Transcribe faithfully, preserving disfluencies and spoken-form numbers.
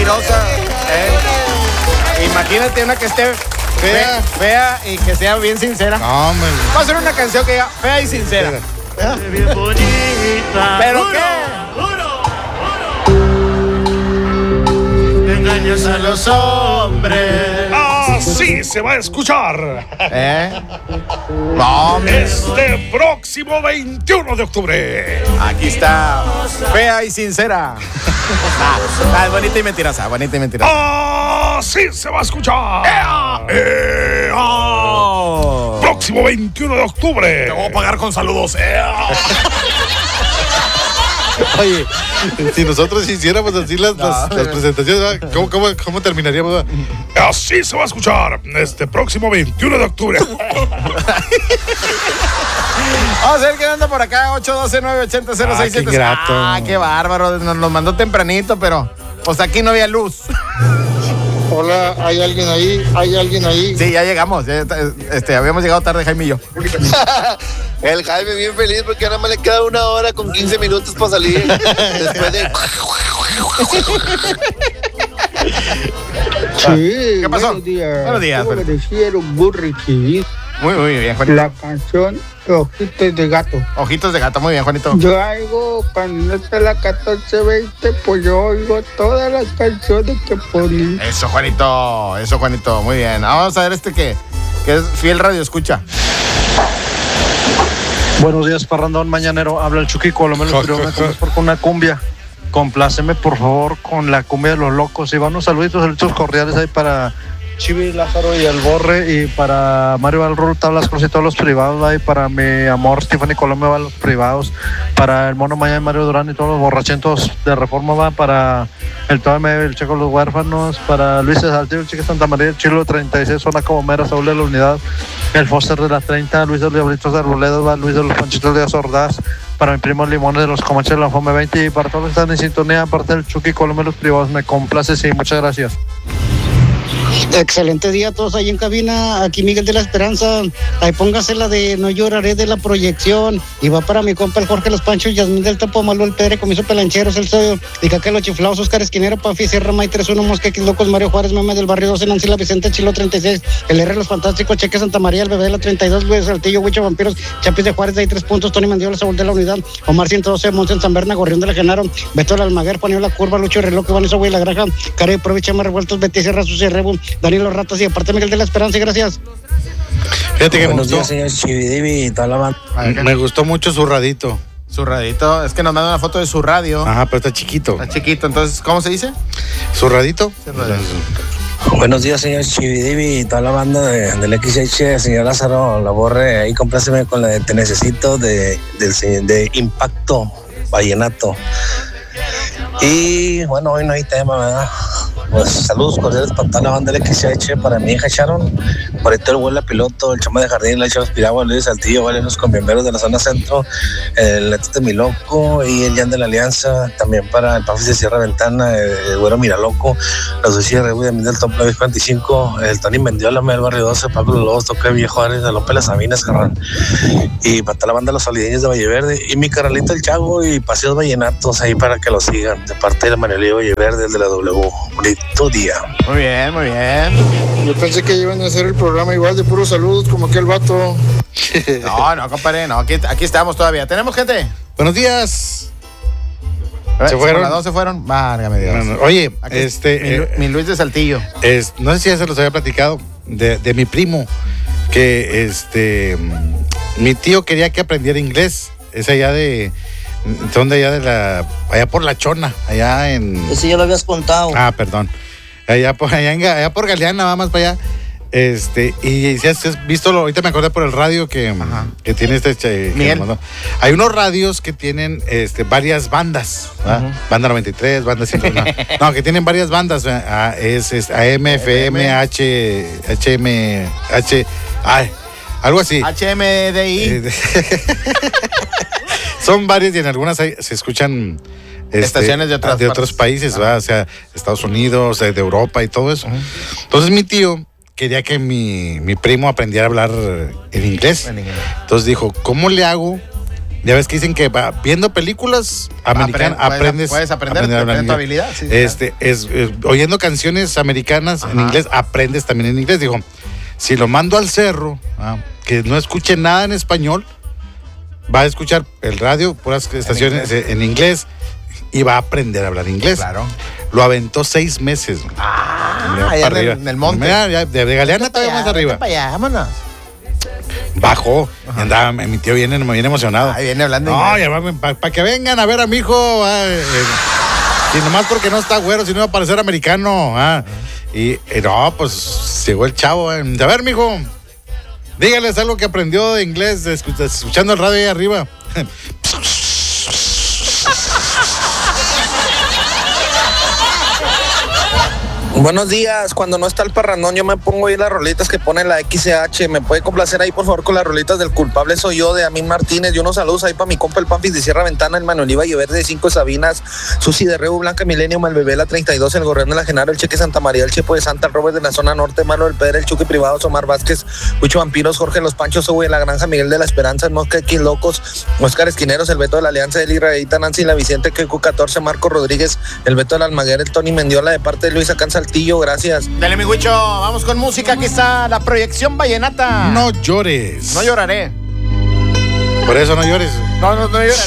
mentirosa. ¿eh? Imagínate una que esté fea. fea y que sea bien sincera. No, hombre. Va a ser una canción que diga fea y sincera. ¿Eh? Bien bonita. ¿Pero qué? Engañas a los hombres. Así se va a escuchar. ¿Eh? No, hombre. Este próximo veintiuno de octubre. Aquí está. Fea y sincera. ah, ah, bonita y mentirosa. Bonita y mentirosa. Así se va a escuchar. ¡Ea! ¡Ea! Oh. Próximo veintiuno de octubre. Te voy a pagar con saludos. ¡Ea! Oye, si nosotros hiciéramos así las, no, las, las presentaciones, ¿cómo, cómo, cómo terminaríamos? Así se va a escuchar este próximo veintiuno de octubre. Vamos a ver quién anda por acá. ocho uno dos, nueve ocho cero, cero seis siete. Ah, qué grato. Ah, qué bárbaro. Nos los mandó tempranito, pero pues aquí no había luz. Hola, ¿hay alguien ahí? ¿Hay alguien ahí? Sí, ya llegamos. Ya, este, habíamos llegado tarde, Jaime y yo. El Jaime bien feliz porque nada más le queda una hora con quince minutos para salir. Después de... Sí, ¿Qué pasó? Buenos días. Buenos días, ¿Cómo Fer? le decían Burri Chivis? Muy, muy bien, Juanito. La canción Ojitos de Gato. Ojitos de gato, muy bien, Juanito. Yo oigo, cuando está la catorce veinte, pues yo oigo todas las canciones que ponen. Eso, Juanito. Eso, Juanito. Muy bien. Vamos a ver este que, que es fiel radio escucha. Buenos días, parrandón mañanero. Habla el Chucky Colomelo, pero me comes por una cumbia. Compláceme, por favor, con la cumbia de los locos. Y van unos saluditos, saluditos cordiales ahí para Chivi, Lázaro y el Borre, y para Mario Valrul, Tablas Cruz y todos los privados, ahí para mi amor Stephanie Colombia, va a los privados, para el Mono Maya y Mario Durán y todos los borrachentos de Reforma, va para el Tome, el Checo Los Huérfanos, para Luis de Saltillo, el Chico Santa María, el Chilo treinta y seis, Zona Comomera, Saúl de la Unidad, el Foster de las treinta, Luis de los Diablitos de Arboledas, va Luis de los Panchitos de Azordaz, para mi primo Limones de los Comanches de la Fome veinte, y para todos los que están en sintonía, aparte del Chucky Colombia, los privados, me complace, sí, muchas gracias. Excelente día a todos ahí en cabina. Aquí Miguel de la Esperanza. Ahí póngase la de No lloraré de la proyección. Y va para mi compa el Jorge Los Panchos, Yasmín del Topo Malo, el Pedre Comiso Pelancheros, el Soyo, y Caca Los Chiflados, Oscar Esquinero, Pafi, Sierra May tres uno, Mosque X Locos, Mario Juárez, Meme del Barrio doce, Nancy La Vicente, Chilo treinta y seis, el R Los Fantásticos, Cheque Santa María, el Bebé de la treinta y dos, Luis Saltillo, Huicho Vampiros, Chapis de Juárez de ahí tres puntos, Tony Mendiola, Saúl de la Unidad, Omar ciento doce, Monsen San Berna, Gorrión de la Genaro, Beto el Almaguer, Juanio La Curva, Lucho Reloj, Iván Güey La Granja, Care Provicha, Más Revueltos, Betis Sierra, Sucia Rebu, Daniel Los Ratas y aparte Miguel de la Esperanza, y gracias. Fíjate que Buenos me días, gustó, señor Chividivi y toda la banda. me gustó mucho su radito. Su radito. Es que nos manda una foto de su radio. Ajá, pero está chiquito. Está chiquito. Entonces, ¿cómo se dice? Su radito. Su radito. Buenos días, señor Chividivi y toda la banda de, del X H, señor Lázaro, la Borre, ahí compláceme con la de Te Necesito de, de, de Impacto Vallenato. Y bueno, hoy no hay tema, ¿verdad? Pues saludos cordiales para toda la banda del X H, para mi hija Sharon, por ahí todo el vuelo piloto, el Chama de Jardín, la Chava Espiragua, Luis Saltillo, ¿vale? Los conviemeros de la zona centro, el Neto de Mi Loco y el Jan de la Alianza, también para el Pafis de Sierra Ventana, el Güero Miraloco, los Sucia Rebu de del Top cuarenta y cinco, el Tony Mendiola, el Barrio doce, Pablo Lobos, Toque Viejo Juárez, el López Las Sabinas, Carrán, y para toda la banda de los solideños de Valle Verde, y mi carnalito el Chago y Paseos Vallenatos ahí para que lo sigan, de parte de Manuelito Valle Verde, el de la W. Bonito día. Muy bien, muy bien. Yo pensé que iban a hacer el programa igual de puros saludos como aquel vato. No, no, compadre, no. Aquí, aquí estamos todavía. ¿Tenemos gente? Buenos días. ¿Se, ¿Se fueron? ¿Las dos se fueron? Válgame Dios. No, no. Oye, Aquí, este... mi, eh, mi Luis de Saltillo. es, no sé si ya se los había platicado de, de mi primo, que este... mi tío quería que aprendiera inglés. Es allá de... Son de allá de la... Allá por La Chona, allá en... Ese ya lo habías contado. Ah, perdón. Allá por, allá, en, allá por Galeana, nada más para allá. Este, y si has visto, ahorita me acordé por el radio que, que tiene este... Que Miguel. mandó. Hay unos radios que tienen este, varias bandas. Uh-huh. Banda noventa y tres, banda ciento uno. No, que tienen varias bandas. Ah, es, es A M, F M, H, H M, H... Ay, algo así. H M D I. Son varias y en algunas hay, se escuchan... Este, estaciones de, otras de otros países, ¿verdad? O sea, Estados Unidos, de Europa y todo eso. Uh-huh. Entonces mi tío quería que mi, mi primo aprendiera a hablar en inglés. En inglés. Entonces dijo, ¿cómo le hago? Ya ves que dicen que va, viendo películas americanas Apren- aprendes, puedes aprender, aprender a hablar depende de tu inglés. habilidad, sí, este, es, es- oyendo canciones americanas en Ajá. inglés, aprendes también en inglés. Digo, si lo mando al cerro, ah, que no escuche nada en español, va a escuchar el radio, puras estaciones inglés. en inglés, y va a aprender a hablar inglés. Claro. Lo aventó seis meses. Ah, Ya allá para en el- arriba. en el monte. Mira, ya, de, de Galeana todavía más arriba. Para allá, vámonos. Bajó. Y andaba, mi tío viene, bien emocionado. Ahí viene hablando No, inglés. para que vengan a ver a mi hijo. Ah, eh, si nomás porque no está güero, si no va a parecer americano. Ah. Y eh, no, pues llegó el chavo. Eh. A ver, mijo, dígales algo que aprendió de inglés de escu- de escuchando el radio ahí arriba. Buenos días, cuando no está el parrandón yo me pongo ahí las rolitas que pone la X H. ¿Me puede complacer ahí por favor con las rolitas del culpable soy yo de Amín Martínez? Y unos saludos ahí para mi compa el Pampis de Sierra Ventana, el Manuel Iba y Verde de Cinco Sabinas, Susi de Rebo Blanca Millennium, el Bebé la treinta y dos, el Gorrión de la Genaro, el Cheque Santa María, el Chepo de Santa, el Robert de la Zona Norte, Malo del Pedro, el Chuque Privado, Omar Vázquez, Huicho Vampiros, Jorge Los Panchos, Hugo de la Granja, Miguel de la Esperanza, el Mosca X Locos, Oscar Esquineros, el Beto de la Alianza, el Israelita, Nancy la Vicente, Keku catorce, Marco Rodríguez, el Beto de la Almaguer, el Tony Mendiola de parte de Luis Acán Saltillo, gracias. Dale, mi Huicho, vamos con música. Aquí está la proyección vallenata. No llores. No lloraré. Por eso no llores. No, no, no lloraré.